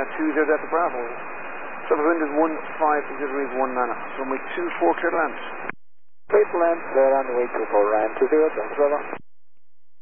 at 20 Delta Bravo. So the wind is 15 degrees 1 mana. Runway 24 clear to land. Clear to land, clear on the way 24 Ryan 20 Delta Bravo.